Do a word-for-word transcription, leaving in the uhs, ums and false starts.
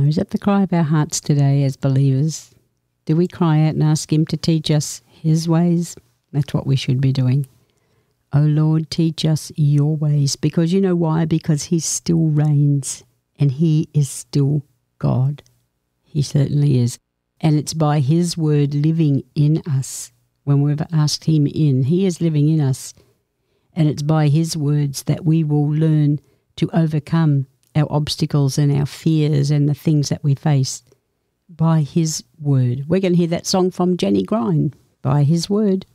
know, is that the cry of our hearts today as believers? Do we cry out and ask him to teach us his ways? That's what we should be doing. Oh Lord, teach us your ways. Because you know why? Because he still reigns and he is still God. He certainly is. And it's by his word living in us. When we've asked him in, he is living in us. And it's by his words that we will learn to overcome our obstacles and our fears and the things that we face. By his word. We're going to hear that song from Jenny Grine, by his word.